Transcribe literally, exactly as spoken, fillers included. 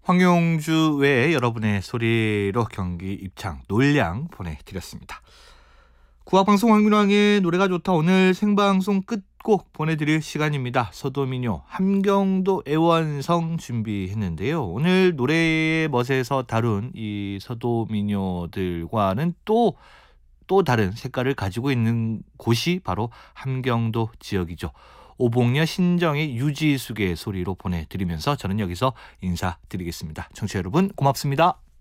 황용주 외에 여러분의 소리로 경기 입창 놀량 보내드렸습니다. 국악방송 황민왕의 노래가 좋다. 오늘 생방송 끝곡 보내드릴 시간입니다. 서도민요 함경도 애원성 준비했는데요. 오늘 노래의 멋에서 다룬 이 서도민요들과는 또 또 다른 색깔을 가지고 있는 곳이 바로 함경도 지역이죠. 오봉녀 신정의 유지숙의 소리로 보내드리면서 저는 여기서 인사드리겠습니다. 청취자 여러분 고맙습니다.